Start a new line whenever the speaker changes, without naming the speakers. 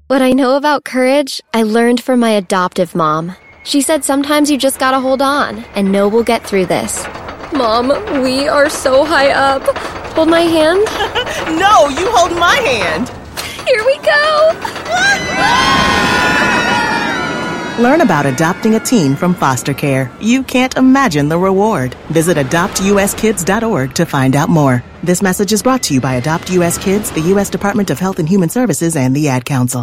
What I know about courage, I learned from my adoptive mom. She said sometimes you just gotta hold on and know we'll get through this. Mom, we are so high up. Hold my hand?
No, you hold my hand.
Here we go.
Learn about adopting a teen from foster care. You can't imagine the reward. Visit adoptuskids.org to find out more. This message is brought to you by Adopt U.S. Kids, the U.S. Department of Health and Human Services, and the Ad Council.